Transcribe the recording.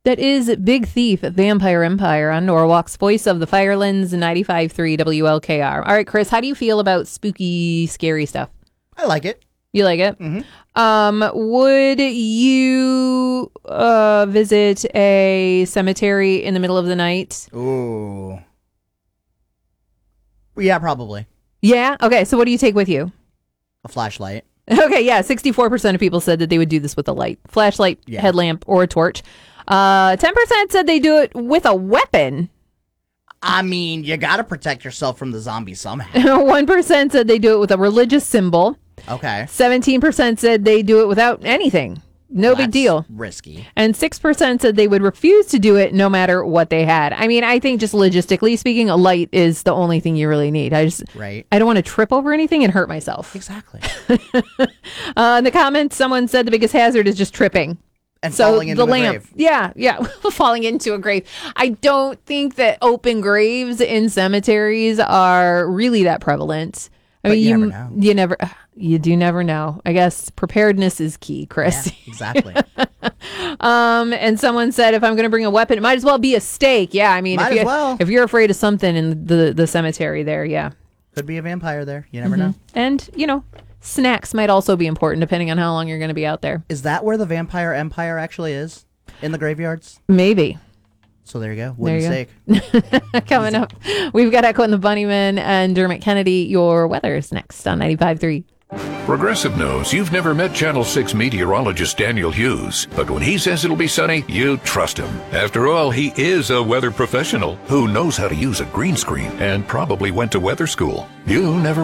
That is Big Thief, Vampire Empire on Norwalk's Voice of the Firelands, 95.3 WLKR. All right, Chris, how do you feel about spooky, scary stuff? I like it. You like it? Would you visit a cemetery in the middle of the night? Ooh. Yeah, probably. Yeah? Okay, so what do you take with you? A flashlight. Okay, yeah, 64% of people said that they would do this with a light. Flashlight, headlamp, or a torch. 10% said they do it with a weapon. I mean, you gotta protect yourself from the zombies somehow. 1% said they do it with a religious symbol. Okay. 17% said they do it without anything. No big deal. Risky. And 6% said they would refuse to do it no matter what they had. I mean, I think just logistically speaking, a light is the only thing you really need. I don't want to trip over anything and hurt myself. Exactly. In the comments, someone said the biggest hazard is just tripping. And falling into the lamp. grave. Yeah. Falling into a grave. I don't think that open graves in cemeteries are really that prevalent. I mean, you do never know. I guess preparedness is key, Chris. Yeah, exactly. And someone said, if I'm going to bring a weapon, it might as well be a stake. Yeah, I mean, if you're afraid of something in the cemetery there, yeah. Could be a vampire there. You never know. And, snacks might also be important depending on how long you're going to be out there. Is that where the Vampire Empire actually is? In the graveyards? Maybe. So there you go. Wooden steak. Coming up, we've got Echo and the Bunnymen and Dermot Kennedy. Your weather is next on 95.3. Progressive knows you've never met Channel 6 meteorologist Daniel Hughes, but when he says it'll be sunny, you trust him. After all, he is a weather professional who knows how to use a green screen and probably went to weather school. You never